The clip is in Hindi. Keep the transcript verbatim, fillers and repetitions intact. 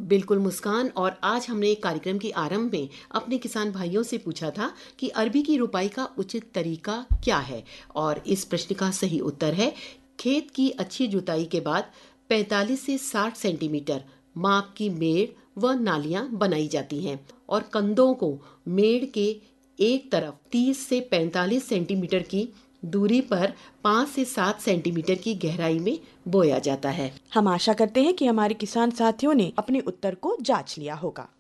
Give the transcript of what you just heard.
बिल्कुल मुस्कान। और आज हमने कार्यक्रम के आरंभ में अपने किसान भाइयों से पूछा था कि अरबी की रुपाई का उचित तरीका क्या है, और इस प्रश्न का सही उत्तर है खेत की अच्छी जुताई के बाद पैंतालीस से साठ सेंटीमीटर माप की मेड़ व नालियां बनाई जाती हैं और कंदों को मेड़ के एक तरफ तीस से पैंतालीस सेंटीमीटर की दूरी पर पाँच से सात सेंटीमीटर की गहराई में बोया जाता है। हम आशा करते हैं कि हमारे किसान साथियों ने अपने उत्तर को जांच लिया होगा।